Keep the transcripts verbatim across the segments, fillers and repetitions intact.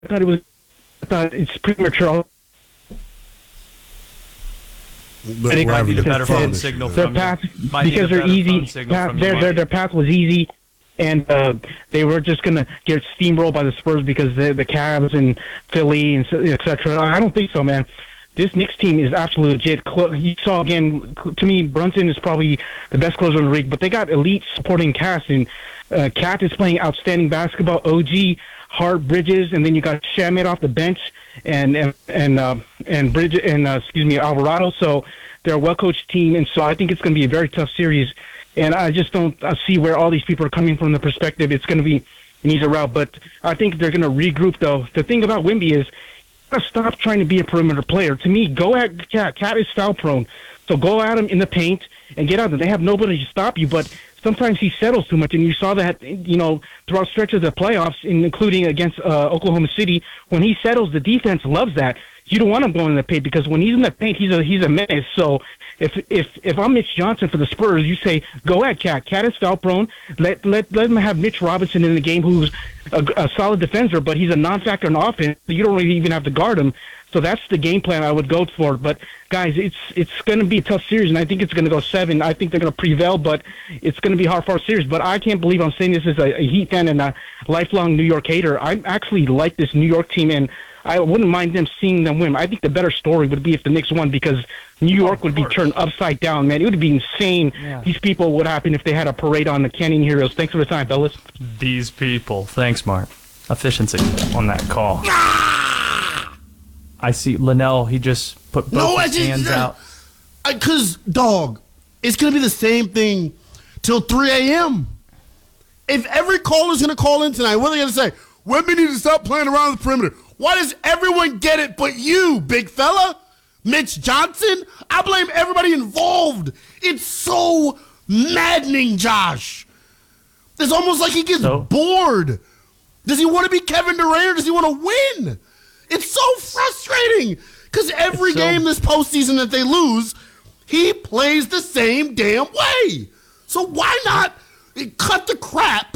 I thought it was. I thought it's premature. I think might need a better phone signal from path, you. Because they're easy. Path, their, their, their path was easy, and uh, they were just going to get steamrolled by the Spurs because the the Cavs and Philly and et cetera. I don't think so, man. This Knicks team is absolutely legit. You saw, again, to me, Brunson is probably the best closer in the league, but they got elite supporting cast, and uh, Cat is playing outstanding basketball. O G, Hart, Bridges, and then you got Shamet off the bench, and and and, uh, and Bridges, and uh, excuse me, Alvarado. So they're a well-coached team, and so I think it's going to be a very tough series. And I just don't uh, see where all these people are coming from. The perspective it's going to be an easy route, but I think they're going to regroup. Though the thing about Wemby is, stop trying to be a perimeter player. To me, go at Cat. Cat is foul prone, so go at him in the paint and get out there. They have nobody to stop you, but sometimes he settles too much, and you saw that, you know, throughout stretches of the playoffs, including against uh, Oklahoma City. When he settles, the defense loves that. You don't want him going in the paint because when he's in the paint, he's a he's a menace. So if if if I'm Mitch Johnson for the Spurs, you say go at Cat. Cat is foul prone. Let let let him have Mitch Robinson in the game, who's a, a solid defender, but he's a non-factor in offense. So you don't really even have to guard him. So that's the game plan I would go for. But guys, it's it's going to be a tough series, and I think it's going to go seven. I think they're going to prevail, but it's going to be hard for our series. But I can't believe I'm saying this as a, a Heat fan and a lifelong New York hater. I actually like this New York team, and I wouldn't mind them seeing them win. I think the better story would be if the Knicks won, because New York oh, would be turned upside down, man. It would be insane. Yeah. These people would happen if they had a parade on the Canyon Heroes. Thanks for the time, fellas. These people. Thanks, Mark. Efficiency on that call. Ah! I see Linnell. He just put both no, his just, hands uh, out. Because, dog, it's going to be the same thing till three a.m. If every caller's going to call in tonight, what are they going to say? Women need to stop playing around the perimeter. Why does everyone get it but you, big fella? Mitch Johnson? I blame everybody involved. It's so maddening, Josh. It's almost like he gets so? bored. Does he want to be Kevin Durant or does he want to win? It's so frustrating because every so- game this postseason that they lose, he plays the same damn way. So why not cut the crap?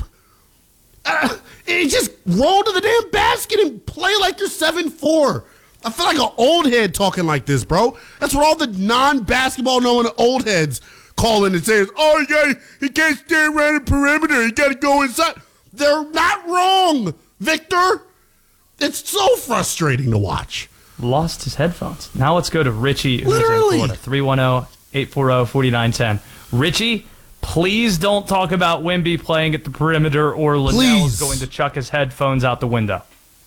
Uh, and just roll to the damn basket and play like you're seven four. I feel like an old head talking like this, bro. That's what all the non-basketball knowing old heads call in and say, oh, yeah, he can't stay around the perimeter. He got to go inside. They're not wrong, Victor. It's so frustrating to watch. Lost his headphones. Now let's go to Richie, who's Literally. in Florida. three one zero, eight four zero, four nine one zero. Richie, please don't talk about Wemby playing at the perimeter or Linnell is going to chuck his headphones out the window.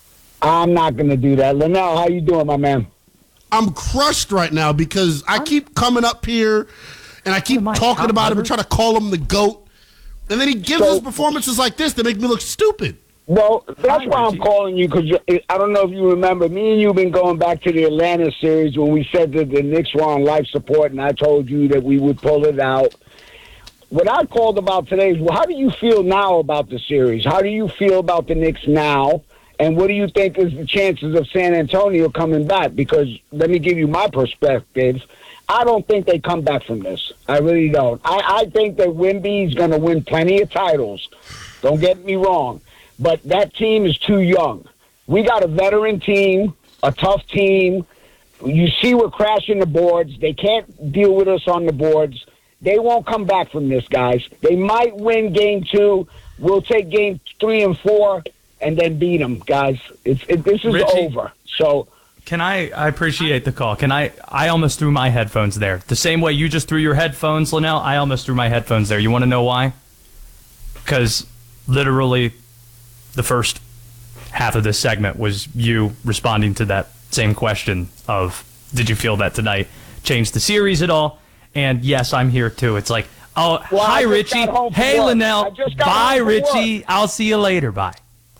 I'm not going to do that. Linnell, how you doing, my man? I'm crushed right now because I keep coming up here and I keep talking about him and trying to call him the GOAT. And then he gives So- us performances like this that make me look stupid. Well, that's why I'm calling you, because I don't know if you remember, me and you have been going back to the Atlanta series when we said that the Knicks were on life support, and I told you that we would pull it out. What I called about today is, well, how do you feel now about the series? How do you feel about the Knicks now? And what do you think is the chances of San Antonio coming back? Because let me give you my perspective. I don't think they come back from this. I really don't. I, I think that Wemby's going to win plenty of titles. Don't get me wrong. But that team is too young. We got a veteran team, a tough team. You see we're crashing the boards. They can't deal with us on the boards. They won't come back from this, guys. They might win game two. We'll take game three and four and then beat them, guys. It's it, This is Richie, over. So can I, I appreciate the call. Can I, I almost threw my headphones there. The same way you just threw your headphones, Linnell, I almost threw my headphones there. You want to know why? Because literally the first half of this segment was you responding to that same question of, did you feel that tonight changed the series at all? And yes, I'm here too. It's like, oh, well, hi, Richie. Hey, work. Linnell. Bye, Richie. Work. I'll see you later. Bye.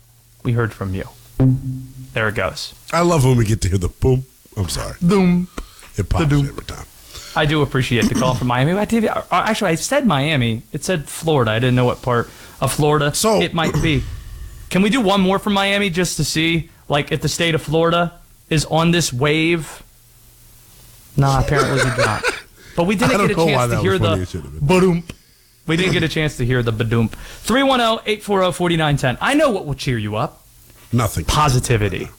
We heard from you. There it goes. I love when we get to hear the boom. I'm sorry. Boom. It pops Ba-doom. every time. I do appreciate the call from Miami. I did, actually, I said Miami. It said Florida. I didn't know what part of Florida So- it might be. Can we do one more from Miami just to see, like, if the state of Florida is on this wave? Nah, apparently we're not. But we didn't I don't get a know why chance to that hear was funny. the It should have been. ba-doomp. We didn't get a chance to hear the ba-doomp. three one zero, eight four zero, four nine one zero. I know what will cheer you up. Nothing. Positivity.